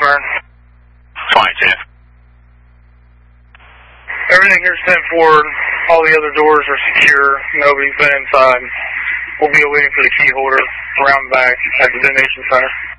Smyrn. 22. Everything here's sent forward. All the other doors are secure. Nobody's been inside. We'll be waiting for the key holder around the back at the detonation center.